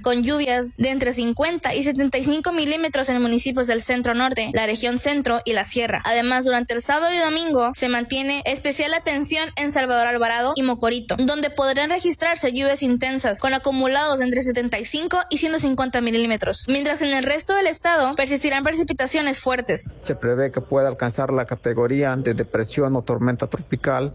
con lluvias de entre 50 y 75 milímetros en municipios del centro norte, la región centro y la sierra. Además, durante el sábado y domingo se mantiene especial atención en Salvador Alvarado y Mocorito, donde podrán registrarse lluvias intensas con acumulados entre 75 y 150 milímetros, mientras que en el resto del estado persistirán precipitaciones fuertes. Se prevé que pueda alcanzar la categoría de depresión o tormenta tropical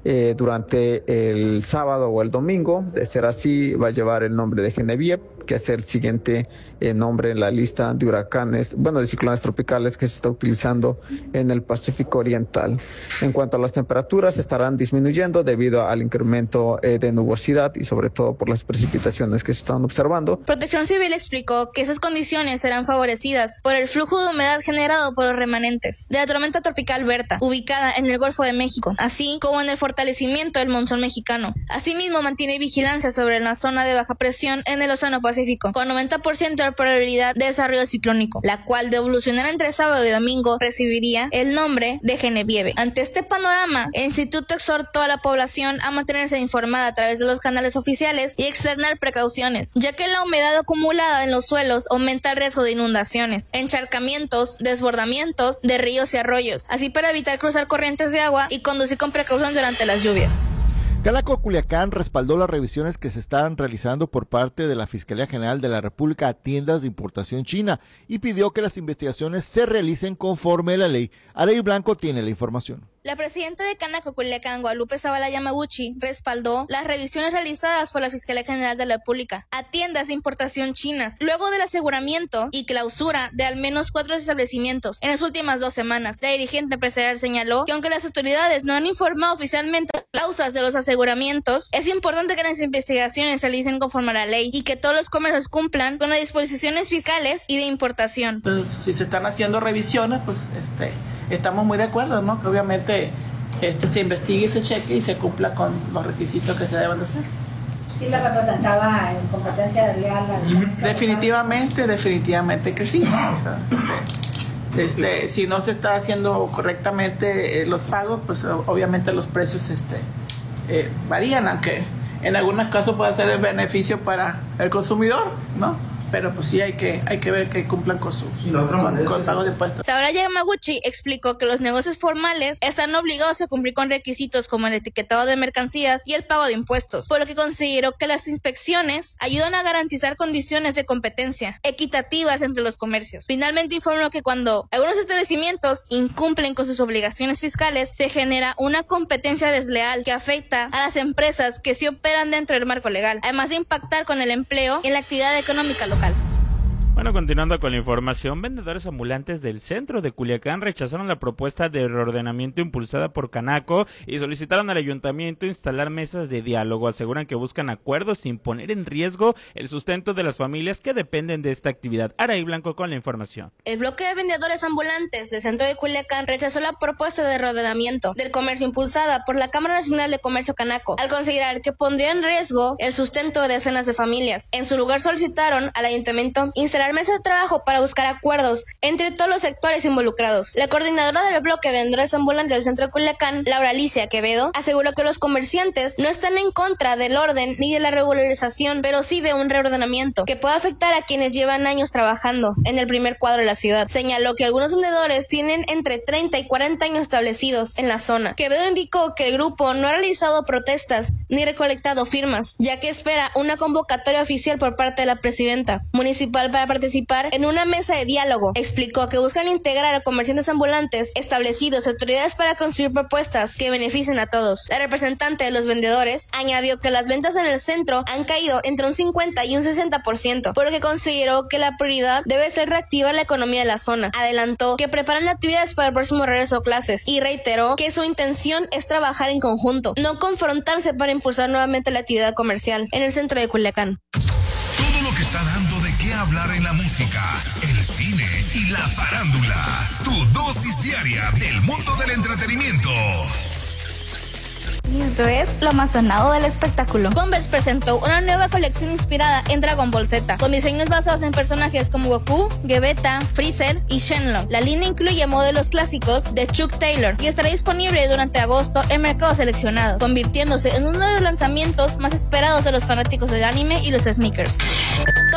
durante el sábado o el domingo. De ser así, va a llevar el nombre de Genevieve, que es el siguiente nombre en la lista de huracanes, de ciclones tropicales que se está utilizando en el Pacífico Oriental. En cuanto a las temperaturas, estarán disminuyendo debido al incremento de nubosidad y sobre todo por las precipitaciones que se están observando. Protección Civil explicó que esas condiciones serán favorecidas por el flujo de humedad generado por los remanentes de la tormenta tropical Berta, ubicada en el Golfo de México, así como en el fortalecimiento del monzón mexicano. Asimismo, mantiene vigilancia sobre la zona de baja presión en el Océano Pacífico, con 90% de probabilidad de desarrollo ciclónico, la cual de evolucionar entre sábado y domingo recibiría el nombre de Genevieve. Ante este panorama, el instituto exhortó a la población a mantenerse informada a través de los canales oficiales y externar precauciones, ya que la humedad acumulada en los suelos aumenta el riesgo de inundaciones, encharcamientos, desbordamientos de ríos y arroyos, así para evitar cruzar corrientes de agua y conducir con precaución durante las lluvias. Canaco Culiacán respaldó las revisiones que se están realizando por parte de la Fiscalía General de la República a tiendas de importación china y pidió que las investigaciones se realicen conforme a la ley. Arey Blanco tiene la información. La presidenta de Canaco Culiacán, Guadalupe Zavala Yamaguchi, respaldó las revisiones realizadas por la Fiscalía General de la República a tiendas de importación chinas, luego del aseguramiento y clausura de al menos 4 establecimientos en las últimas 2 semanas. La dirigente empresarial señaló que aunque las autoridades no han informado oficialmente las causas de los aseguramientos, es importante que las investigaciones se realicen conforme a la ley y que todos los comercios cumplan con las disposiciones fiscales y de importación. Pues, si se están haciendo revisiones, pues estamos muy de acuerdo, ¿no? Que obviamente se investigue y se cheque y se cumpla con los requisitos que se deben de hacer. ¿Sí la representaba en competencia desleal? Definitivamente que sí, ¿no? O sea, si no se está haciendo correctamente los pagos, pues obviamente los precios varían, aunque en algunos casos puede ser el beneficio para el consumidor, ¿no? Pero pues sí hay que ver que cumplan con pago de impuestos. Zavala Yamaguchi explicó que los negocios formales están obligados a cumplir con requisitos como el etiquetado de mercancías y el pago de impuestos, por lo que consideró que las inspecciones ayudan a garantizar condiciones de competencia equitativas entre los comercios. Finalmente informó que cuando algunos establecimientos incumplen con sus obligaciones fiscales, se genera una competencia desleal que afecta a las empresas que sí operan dentro del marco legal, además de impactar con el empleo en la actividad económica local. Bueno, continuando con la información, vendedores ambulantes del centro de Culiacán rechazaron la propuesta de reordenamiento impulsada por Canaco y solicitaron al ayuntamiento instalar mesas de diálogo. Aseguran que buscan acuerdos sin poner en riesgo el sustento de las familias que dependen de esta actividad. Araí Blanco con la información. El bloque de vendedores ambulantes del centro de Culiacán rechazó la propuesta de reordenamiento del comercio impulsada por la Cámara Nacional de Comercio Canaco, al considerar que pondría en riesgo el sustento de decenas de familias. En su lugar solicitaron al ayuntamiento instalar mesa de trabajo para buscar acuerdos entre todos los sectores involucrados. La coordinadora del bloque de vendedores ambulantes del centro de Culiacán, Laura Alicia Quevedo, aseguró que los comerciantes no están en contra del orden ni de la regularización, pero sí de un reordenamiento que pueda afectar a quienes llevan años trabajando en el primer cuadro de la ciudad. Señaló que algunos vendedores tienen entre 30 y 40 años establecidos en la zona. Quevedo indicó que el grupo no ha realizado protestas ni recolectado firmas, ya que espera una convocatoria oficial por parte de la presidenta municipal para participar en una mesa de diálogo. Explicó que buscan integrar a comerciantes ambulantes establecidos y autoridades para construir propuestas que beneficien a todos. La representante de los vendedores añadió que las ventas en el centro han caído entre un 50 y un 60%, por lo que consideró que la prioridad debe ser reactivar la economía de la zona. Adelantó que preparan actividades para el próximo regreso a clases y reiteró que su intención es trabajar en conjunto, no confrontarse para impulsar nuevamente la actividad comercial en el centro de Culiacán. Todo lo que está dando de qué hablar en la música, el cine y la farándula. Tu dosis diaria del mundo del entretenimiento. Y esto es lo más sonado del espectáculo. Converse presentó una nueva colección inspirada en Dragon Ball Z, con diseños basados en personajes como Goku, Vegeta, Freezer y Shenlong. La línea incluye modelos clásicos de Chuck Taylor y estará disponible durante agosto en mercados seleccionados, convirtiéndose en uno de los lanzamientos más esperados de los fanáticos del anime y los sneakers.